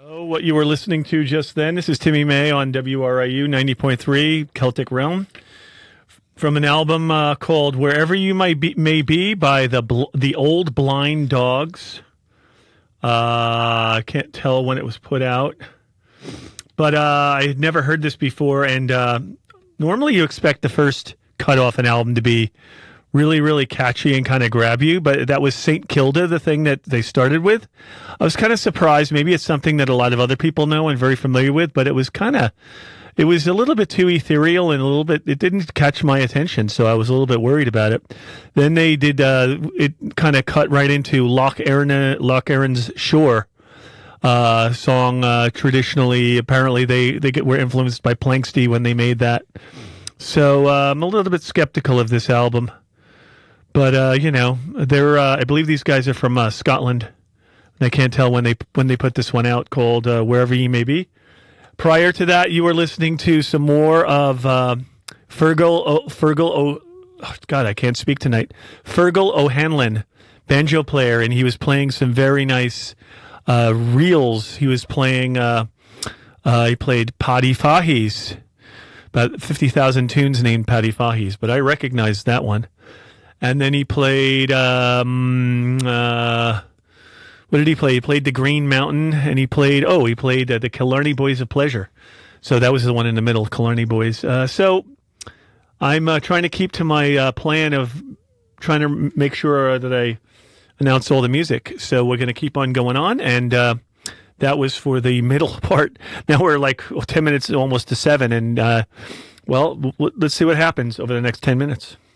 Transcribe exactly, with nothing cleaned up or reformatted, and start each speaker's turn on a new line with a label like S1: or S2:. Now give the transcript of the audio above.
S1: Oh, what you were listening to just then, this is Timmy May on W R I U ninety point three Celtic Realm from an album uh, called Wherever You Might Be, May Be by the Bl- the Old Blind Dogs. Uh, I can't tell when it was put out, but uh, I had never heard this before, and uh, normally you expect the first cut off an album to be really, really catchy and kind of grab you, but that was Saint Kilda, the thing that they started with. I was kind of surprised. Maybe it's something that a lot of other people know and very familiar with, but it was kind of, it was a little bit too ethereal and a little bit, it didn't catch my attention, so I was a little bit worried about it. Then they did, uh, it kind of cut right into Loch Erin, Loch Erin's Shore uh, song. Uh, traditionally, apparently they, they get, were influenced by Planxty when they made that. So uh, I'm a little bit skeptical of this album. But uh, you know, they're. Uh, I believe these guys are from uh, Scotland. I can't tell when they when they put this one out, called uh, "Wherever You May Be." Prior to that, you were listening to some more of uh, Fergal. O, Fergal. O, oh, God, I can't speak tonight. Fergal O'Hanlon, banjo player, and he was playing some very nice uh, reels. He was playing. Uh, uh, he played Paddy Fahey's. About fifty thousand tunes named Paddy Fahey's, but I recognized that one. And then he played, um, uh, what did he play? He played the Green Mountain, and he played, oh, he played uh, the Killarney Boys of Pleasure. So that was the one in the middle, Killarney Boys. Uh, so I'm uh, trying to keep to my uh, plan of trying to make sure that I announce all the music. So we're going to keep on going on, and uh, that was for the middle part. Now we're like ten minutes almost to seven, and, uh, well, w- let's see what happens over the next ten minutes.